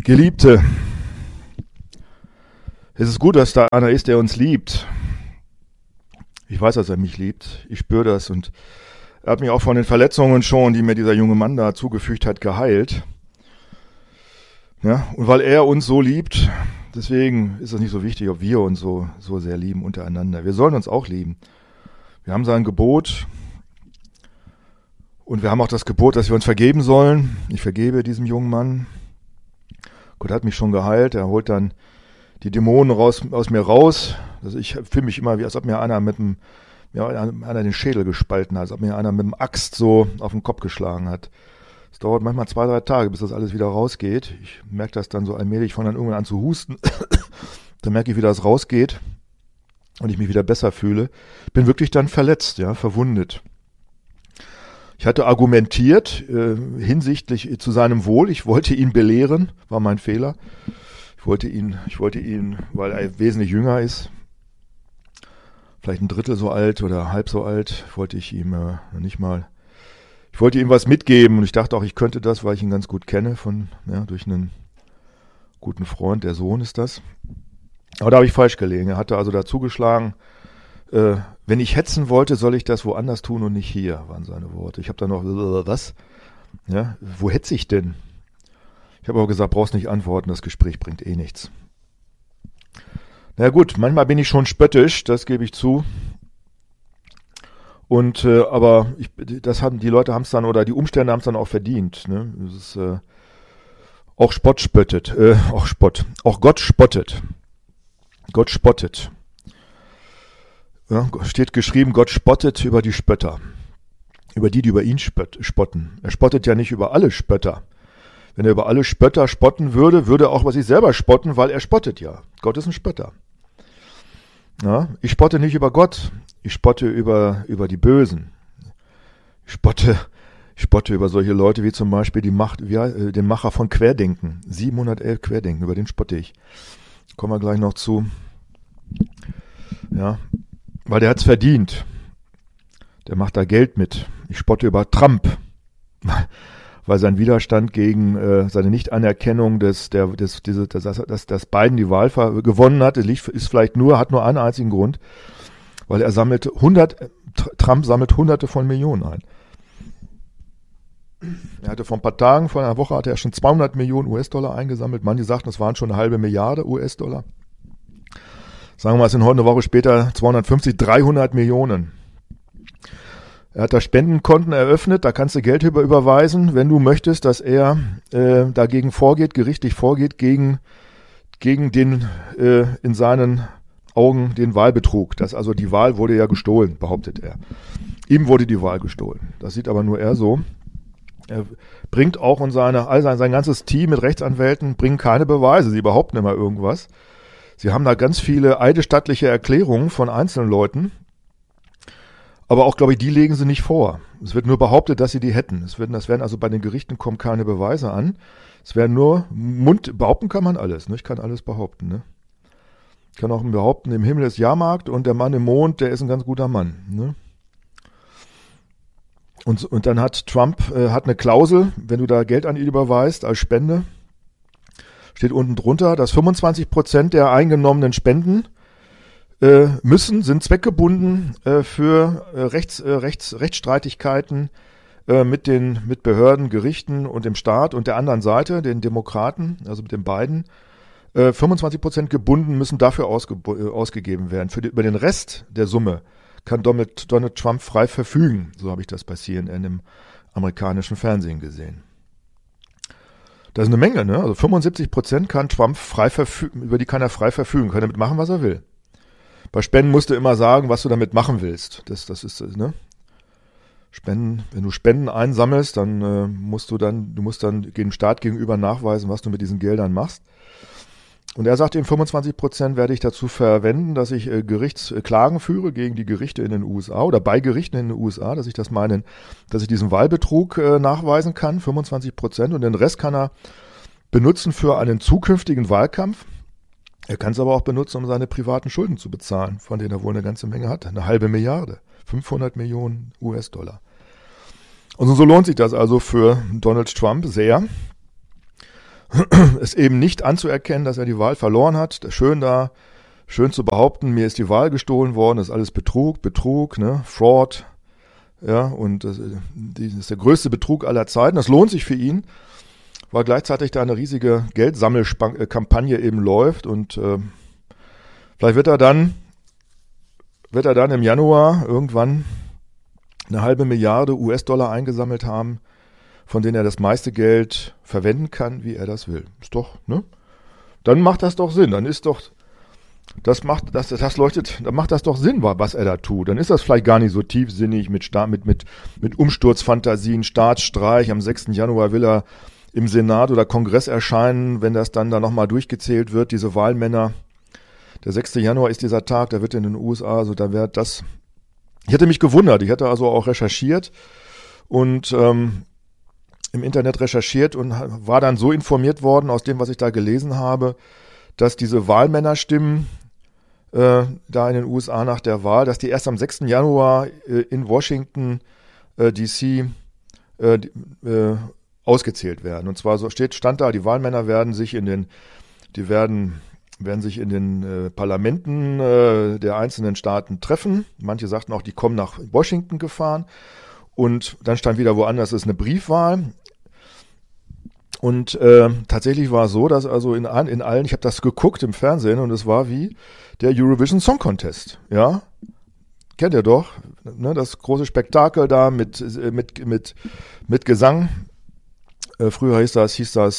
Geliebte, es ist gut, dass da einer ist, der uns liebt. Ich weiß, dass er mich liebt. Ich spüre das und er hat mich auch von den Verletzungen schon, die mir dieser junge Mann da zugefügt hat, geheilt. Ja, und weil er uns so liebt, deswegen ist es nicht so wichtig, ob wir uns so sehr lieben untereinander. Wir sollen uns auch lieben. Wir haben sein Gebot und wir haben auch das Gebot, dass wir uns vergeben sollen. Ich vergebe diesem jungen Mann. Gott hat mich schon geheilt. Er holt dann die Dämonen aus mir raus. Also ich fühle mich immer, wie als ob mir einer einer den Schädel gespalten hat, als ob mir einer mit dem Axt so auf den Kopf geschlagen hat. Es dauert manchmal 2-3 Tage, bis das alles wieder rausgeht. Ich merke das dann so allmählich, fange dann irgendwann an zu husten. Dann merke ich, wie das rausgeht und ich mich wieder besser fühle. Bin wirklich dann verletzt, ja, verwundet. Ich hatte argumentiert hinsichtlich zu seinem Wohl. Ich wollte ihn belehren, war mein Fehler. Ich wollte ihn, weil er wesentlich jünger ist, vielleicht ein Drittel so alt oder halb so alt, wollte ich ihm was mitgeben und ich dachte auch, ich könnte das, weil ich ihn ganz gut kenne durch einen guten Freund, der Sohn ist das. Aber da habe ich falsch gelegen. Er hatte also da zugeschlagen, wenn ich hetzen wollte, soll ich das woanders tun und nicht hier, waren seine Worte. Ich habe dann noch, was? Ja, wo hetze ich denn? Ich habe aber gesagt, brauchst nicht antworten, das Gespräch bringt eh nichts. Na gut, manchmal bin ich schon spöttisch, das gebe ich zu. Und aber die Leute haben es dann oder die Umstände haben es dann auch verdient. Ne? Das ist auch Spott spöttet, auch Gott spottet. Gott spottet. Ja, steht geschrieben, Gott spottet über die Spötter. Über die über ihn spotten. Er spottet ja nicht über alle Spötter. Wenn er über alle Spötter spotten würde, würde er auch über sich selber spotten, weil er spottet ja. Gott ist ein Spötter. Ja, ich spotte nicht über Gott. Ich spotte über die Bösen. Ich spotte über solche Leute wie zum Beispiel den Macher von Querdenken. 711 Querdenken, über den spotte ich. Kommen wir gleich noch zu. Ja, weil der hat's verdient. Der macht da Geld mit. Ich spotte über Trump, weil sein Widerstand gegen seine Nichtanerkennung, dass Biden die Wahl gewonnen hat, hat nur einen einzigen Grund, weil Trump sammelt Hunderte von Millionen ein. Er hatte vor einer Woche hatte er schon 200 Millionen US-Dollar eingesammelt. Manche sagten, es waren schon 1/2 Milliarde US-Dollar. Sagen wir mal, es sind heute eine Woche später 250, 300 Millionen. Er hat da Spendenkonten eröffnet, da kannst du Geld überweisen, wenn du möchtest, dass er dagegen gerichtlich vorgeht, gegen den in seinen Augen den Wahlbetrug. Also die Wahl wurde ja gestohlen, behauptet er. Ihm wurde die Wahl gestohlen. Das sieht aber nur er so. Er bringt auch sein ganzes Team mit Rechtsanwälten bringen keine Beweise, sie behaupten immer irgendwas. Sie haben da ganz viele eidesstattliche Erklärungen von einzelnen Leuten, aber auch, glaube ich, die legen sie nicht vor. Es wird nur behauptet, dass sie die hätten. Das werden also bei den Gerichten kommen keine Beweise an. Es werden nur behaupten kann man alles. Ne? Ich kann alles behaupten. Ne? Ich kann auch behaupten, im Himmel ist Jahrmarkt und der Mann im Mond, der ist ein ganz guter Mann. Ne? Und dann hat Trump eine Klausel, wenn du da Geld an ihn überweist als Spende, steht unten drunter, dass 25% der eingenommenen Spenden sind zweckgebunden für Rechtsstreitigkeiten mit Behörden, Gerichten und dem Staat und der anderen Seite, den Demokraten, also mit den beiden. 25% gebunden müssen dafür ausgegeben werden. Über den Rest der Summe kann Donald Trump frei verfügen. So habe ich das bei CNN im amerikanischen Fernsehen gesehen. Das ist eine Menge, ne? Also 75% kann Trump frei verfügen, über die kann er frei verfügen, kann damit machen, was er will. Bei Spenden musst du immer sagen, was du damit machen willst. Das ist, ne? Wenn du Spenden einsammelst, dann musst du dem Staat gegenüber nachweisen, was du mit diesen Geldern machst. Und er sagt, eben 25% werde ich dazu verwenden, dass ich Gerichtsklagen führe gegen die Gerichte in den USA oder bei Gerichten in den USA, dass ich diesen Wahlbetrug nachweisen kann, 25%. Und den Rest kann er benutzen für einen zukünftigen Wahlkampf. Er kann es aber auch benutzen, um seine privaten Schulden zu bezahlen, von denen er wohl eine ganze Menge hat. 1/2 Milliarde, 500 Millionen US-Dollar. Und so lohnt sich das also für Donald Trump sehr. es eben nicht anzuerkennen, dass er die Wahl verloren hat. Schön zu behaupten, mir ist die Wahl gestohlen worden, das ist alles Betrug, ne, Fraud, ja, und das ist der größte Betrug aller Zeiten. Das lohnt sich für ihn, weil gleichzeitig da eine riesige Geldsammelkampagne eben läuft und vielleicht wird er dann im Januar irgendwann eine halbe Milliarde US-Dollar eingesammelt haben, von denen er das meiste Geld verwenden kann, wie er das will. Ist doch, ne? Dann macht das doch Sinn. Dann ist doch, dann macht das doch Sinn, was er da tut. Dann ist das vielleicht gar nicht so tiefsinnig mit Umsturzfantasien, Staatsstreich. Am 6. Januar will er im Senat oder Kongress erscheinen, wenn das dann da nochmal durchgezählt wird, diese Wahlmänner. Der 6. Januar ist dieser Tag, da wird in den USA, also da wäre das. Ich hätte mich gewundert, ich hätte also auch recherchiert und im Internet recherchiert und war dann so informiert worden aus dem, was ich da gelesen habe, dass diese Wahlmännerstimmen da in den USA nach der Wahl, dass die erst am 6. Januar in Washington DC ausgezählt werden. Und zwar stand da, die Wahlmänner werden sich in den Parlamenten der einzelnen Staaten treffen. Manche sagten auch, die kommen nach Washington gefahren. Und dann stand wieder woanders, es ist eine Briefwahl. Und tatsächlich war es so, dass also in allen, ich habe das geguckt im Fernsehen und es war wie der Eurovision Song Contest. Ja, kennt ihr doch, ne, das große Spektakel da mit Gesang. Früher hieß das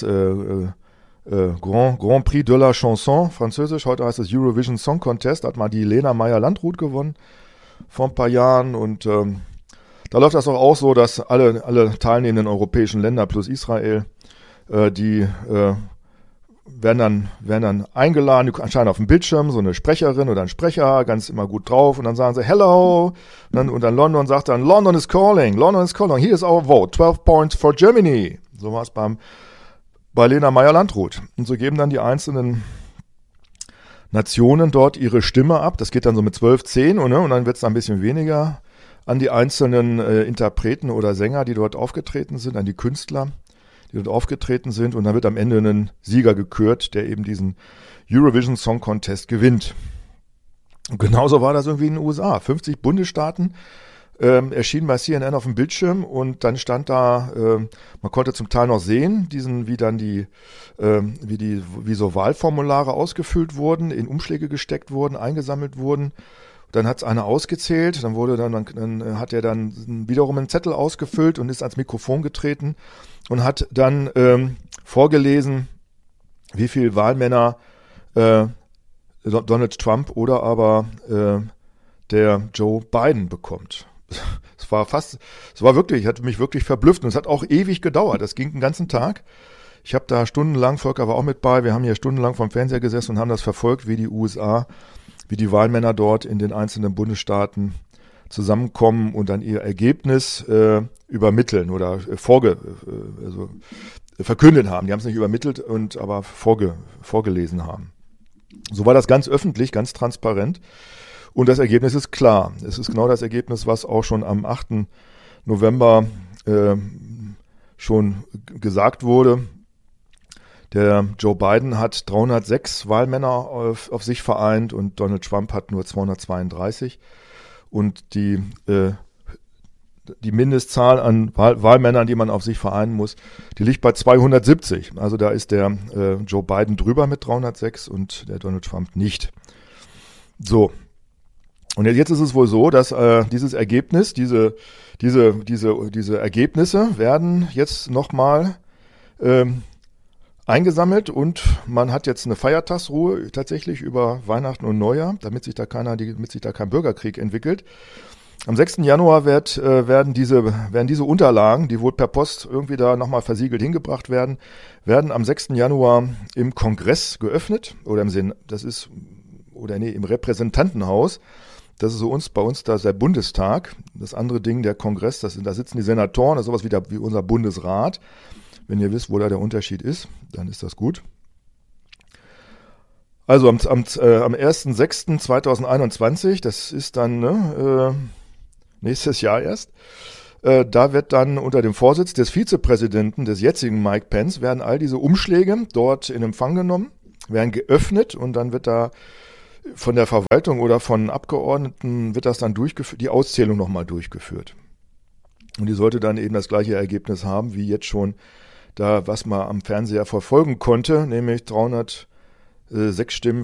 Grand Prix de la Chanson, französisch. Heute heißt es Eurovision Song Contest. Da hat mal die Lena Meyer-Landrut gewonnen vor ein paar Jahren. Und da läuft das auch so, dass alle teilnehmenden europäischen Länder plus Israel, die werden dann eingeladen, anscheinend auf dem Bildschirm, so eine Sprecherin oder ein Sprecher, ganz immer gut drauf. Und dann sagen sie, hello. Und dann London sagt dann, London is calling, here is our vote, 12 points for Germany. So war es bei Lena Meyer-Landrut. Und so geben dann die einzelnen Nationen dort ihre Stimme ab. Das geht dann so mit 12-10 und dann wird es ein bisschen weniger an die einzelnen Interpreten oder Sänger, die dort aufgetreten sind, an die Künstler, die dort aufgetreten sind. Und dann wird am Ende ein Sieger gekürt, der eben diesen Eurovision Song Contest gewinnt. Und genauso war das irgendwie in den USA. 50 Bundesstaaten erschien bei CNN auf dem Bildschirm und dann stand da, man konnte zum Teil noch sehen, wie so Wahlformulare ausgefüllt wurden, in Umschläge gesteckt wurden, eingesammelt wurden. Dann hat es einer ausgezählt, dann hat er dann wiederum einen Zettel ausgefüllt und ist ans Mikrofon getreten und hat dann vorgelesen, wie viel Wahlmänner Donald Trump oder aber der Joe Biden bekommt. Es war wirklich, hat mich wirklich verblüfft und es hat auch ewig gedauert. Das ging den ganzen Tag. Ich habe da stundenlang, Volker war auch mit bei, wir haben hier stundenlang vorm Fernseher gesessen und haben das verfolgt, wie die Wahlmänner dort in den einzelnen Bundesstaaten zusammenkommen und dann ihr Ergebnis übermitteln oder verkündet haben. Die haben es nicht übermittelt aber vorgelesen haben. So war das ganz öffentlich, ganz transparent. Und das Ergebnis ist klar. Es ist genau das Ergebnis, was auch schon am 8. November schon gesagt wurde. Der Joe Biden hat 306 Wahlmänner auf sich vereint und Donald Trump hat nur 232. Und die Mindestzahl an Wahlmännern, die man auf sich vereinen muss, die liegt bei 270. Also da ist der Joe Biden drüber mit 306 und der Donald Trump nicht. So. Und jetzt ist es wohl so, dass dieses Ergebnis, diese Ergebnisse werden jetzt nochmal eingesammelt und man hat jetzt eine Feiertagsruhe tatsächlich über Weihnachten und Neujahr, damit sich da kein Bürgerkrieg entwickelt. Am 6. Januar werden diese Unterlagen, die wohl per Post irgendwie da nochmal versiegelt hingebracht werden am 6. Januar im Kongress geöffnet oder im Repräsentantenhaus. Das ist so bei uns da der Bundestag. Das andere Ding, der Kongress, da sitzen die Senatoren, das ist sowas wie unser Bundesrat. Wenn ihr wisst, wo da der Unterschied ist, dann ist das gut. Also am 1.6.2021, das ist dann nächstes Jahr erst, Da wird dann unter dem Vorsitz des Vizepräsidenten, des jetzigen Mike Pence, werden all diese Umschläge dort in Empfang genommen, werden geöffnet und dann wird da von der Verwaltung oder von Abgeordneten wird das dann durchgeführt, die Auszählung nochmal durchgeführt. Und die sollte dann eben das gleiche Ergebnis haben, wie jetzt schon da, was man am Fernseher verfolgen konnte, nämlich 306 Stimmen